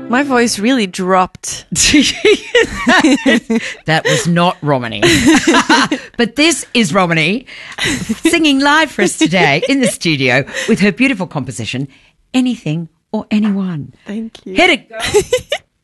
My voice really dropped. That was not Romany. But this is Romany singing live for us today in the studio with her beautiful composition, Anything or Anyone. Thank you. Hit it, girl.